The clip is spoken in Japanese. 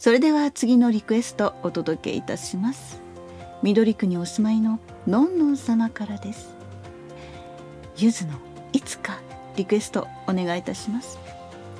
それでは次のリクエストお届けいたします。緑区にお住まいののんのん様からです。ゆずのいつかリクエストお願いいたします。